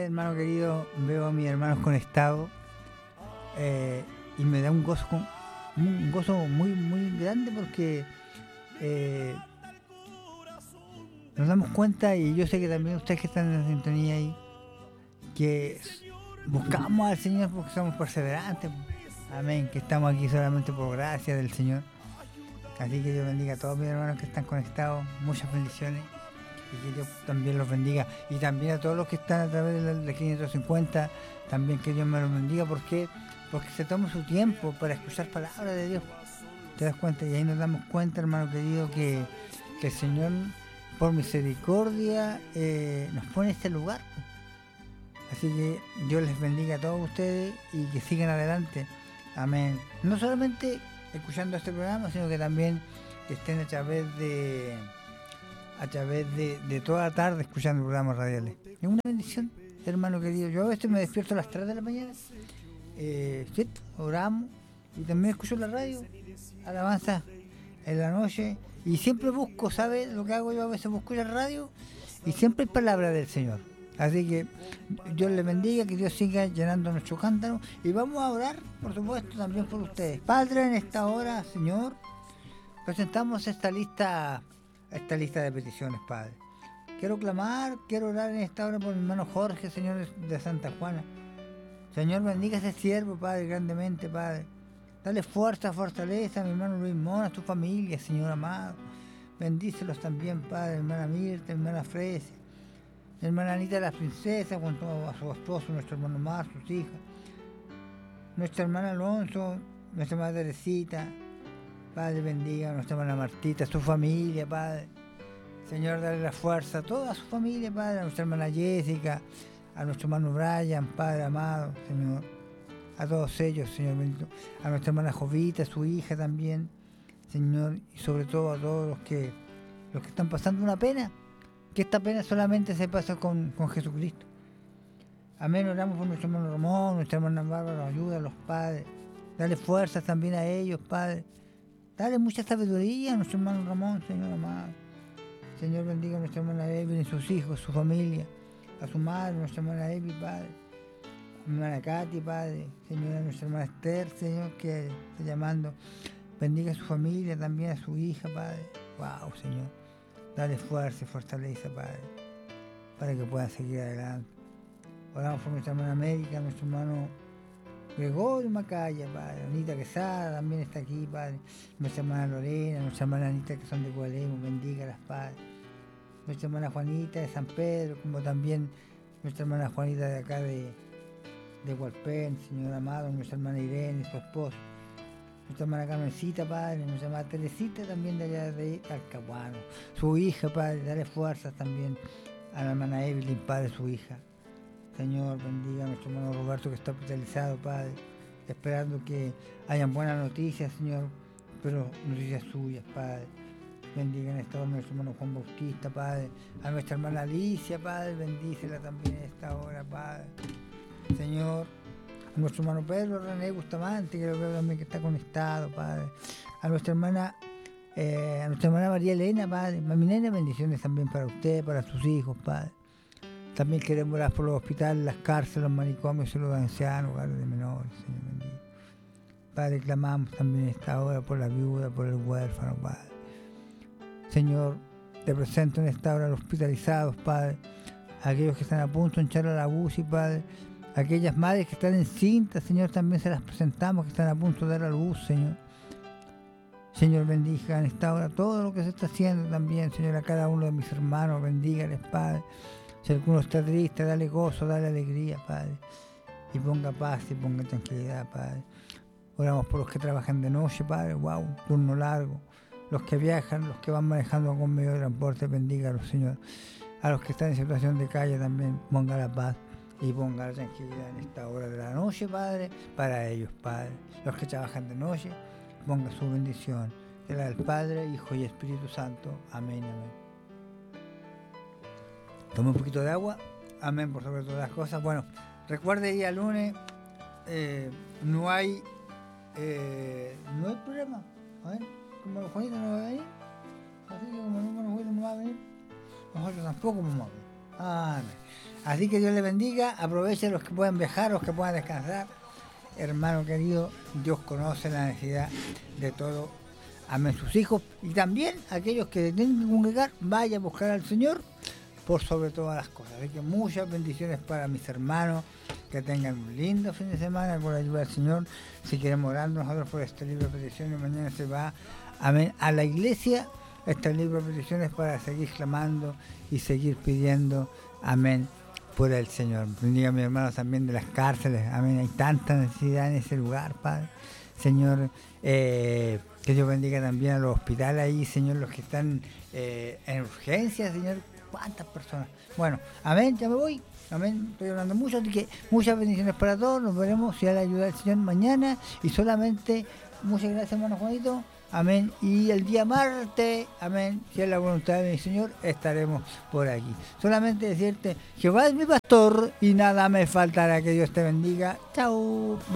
hermano querido, veo a mis hermanos conectados y me da un gozo muy, muy grande porque nos damos cuenta, y yo sé que también ustedes que están en la sintonía ahí, que buscamos al Señor porque somos perseverantes. Amén, que estamos aquí solamente por gracia del Señor. Así que Dios bendiga a todos mis hermanos que están conectados, muchas bendiciones, y que Dios también los bendiga, y también a todos los que están a través de la 550, también que Dios me los bendiga, porque se toma su tiempo para escuchar palabras de Dios. ¿Te das cuenta? Y ahí nos damos cuenta, hermano querido, que el Señor, por misericordia, nos pone en este lugar. Así que Dios les bendiga a todos ustedes y que sigan adelante. Amén. No solamente escuchando este programa, sino que también estén a través de toda la tarde escuchando programas radiales. Es una bendición, hermano querido. Yo a veces me despierto a las 3 de la mañana, ¿cierto? Oramos y también escucho la radio, alabanza en la noche, y siempre busco, ¿sabes lo que hago yo? A veces busco la radio y siempre hay palabra del Señor. Así que Dios les bendiga, que Dios siga llenando nuestro cántaro, y vamos a orar, por supuesto, también por ustedes. Padre, en esta hora, Señor, presentamos esta lista de peticiones, Padre. Quiero clamar, quiero orar en esta hora por mi hermano Jorge, Señor, de Santa Juana. Señor, bendiga a ese siervo, Padre, grandemente, Padre. Dale fuerza, fortaleza a mi hermano Luis Mona, a tu familia, Señor amado. Bendícelos también, Padre, mi hermana Mirta, mi hermana Fresia, mi hermana Anita la Princesa, junto a su esposo, nuestro hermano Mar, sus hijas, nuestra hermana Alonso, nuestra hermana Teresita. Padre, bendiga a nuestra hermana Martita, a su familia, Padre. Señor, dale la fuerza a toda su familia, Padre, a nuestra hermana Jessica, a nuestro hermano Brian, Padre amado, Señor, a todos ellos, Señor bendito, a nuestra hermana Jovita, su hija también, Señor, y sobre todo a todos los que están pasando una pena, que esta pena solamente se pasa con Jesucristo. Amén. Oramos por nuestro hermano Ramón, nuestra hermana Bárbara, ayuda a los padres, dale fuerzas también a ellos, Padre. Dale mucha sabiduría a nuestro hermano Ramón, Señor amado. Señor, bendiga a nuestra hermana Evelyn, sus hijos, su familia, a su madre, nuestra hermana Evi, Padre. A mi hermana Katy, Padre. Señor, a nuestra hermana Esther, Señor, que está llamando. Bendiga a su familia, también a su hija, Padre. Wow, Señor. Dale fuerza y fortaleza, Padre, para que puedan seguir adelante. Oramos por nuestra hermana América, nuestro hermano Gregorio Macaya, Padre. Anita Quesada también está aquí, Padre. Nuestra hermana Lorena, nuestra hermana Anita, que son de Gualemo, bendígalas, Padre. Nuestra hermana Juanita de San Pedro, como también nuestra hermana Juanita de acá de Hualpén, Señor amado, nuestra hermana Irene, su esposo. Nuestra hermana Carmencita, Padre, nuestra hermana Teresita también de allá de Talcahuano. Su hija, Padre, dale fuerzas también a la hermana Evelyn, Padre, su hija. Señor, bendiga a nuestro hermano Roberto, que está hospitalizado, Padre, esperando que hayan buenas noticias, Señor, pero noticias suyas, Padre. Bendiga en esta hora a nuestro hermano Juan Bautista, Padre, a nuestra hermana Alicia, Padre, bendícela también en esta hora, Padre. Señor, a nuestro hermano Pedro René Bustamante, que lo veo también que está conectado, Padre. A nuestra hermana María Elena, Padre. Mami Nena, bendiciones también para usted, para sus hijos, Padre. También queremos orar por los hospitales, las cárceles, los manicomios, los ancianos, hogares de menores, Señor bendito. Padre, clamamos también esta hora por la viuda, por el huérfano, Padre. Señor, te presento en esta hora a los hospitalizados, Padre, a aquellos que están a punto de entrar a la UCI, Padre, aquellas madres que están encintas, Señor, también se las presentamos, que están a punto de dar a luz, Señor. Señor, bendiga en esta hora todo lo que se está haciendo también, Señor, a cada uno de mis hermanos, bendígales, Padre. Si alguno está triste, dale gozo, dale alegría, Padre, y ponga paz y ponga tranquilidad, Padre. Oramos por los que trabajan de noche, Padre, wow, turno largo. Los que viajan, los que van manejando con medio de transporte, bendígalos, Señor. A los que están en situación de calle también, ponga la paz y ponga la tranquilidad en esta hora de la noche, Padre, para ellos, Padre. Los que trabajan de noche, ponga su bendición. Que la del Padre, Hijo y Espíritu Santo. Amén, amén. Tome un poquito de agua. Amén, por sobre todas las cosas. Bueno, recuerde, día lunes no hay problema. A ver, como los Juanitos no va a venir, así que como el hermano Juanito no va a venir, nosotros tampoco vamos a venir. Amén. Así que Dios les bendiga, aprovechen los que puedan viajar, los que puedan descansar. Hermano querido, Dios conoce la necesidad de todo. Amén, sus hijos. Y también aquellos que tienen que congregar, vayan a buscar al Señor por sobre todas las cosas. Así que muchas bendiciones para mis hermanos, que tengan un lindo fin de semana con la ayuda del Señor. Si queremos orar nosotros por este libro de peticiones, mañana se va, amén, a la iglesia este libro de peticiones para seguir clamando y seguir pidiendo, amén, por el Señor. Bendiga a mis hermanos también de las cárceles, amén, hay tanta necesidad en ese lugar, Padre. Señor, que Dios bendiga también a los hospitales ahí, Señor, los que están en urgencia, Señor, cuántas personas. Bueno, amén, ya me voy, amén, estoy hablando mucho, así que muchas bendiciones para todos, nos veremos si a la ayuda del Señor mañana, y solamente, muchas gracias, hermano Juanito, amén, y el día martes, amén, si es la voluntad de mi Señor, estaremos por aquí. Solamente decirte, Jehová es mi pastor y nada me faltará, que Dios te bendiga, chao.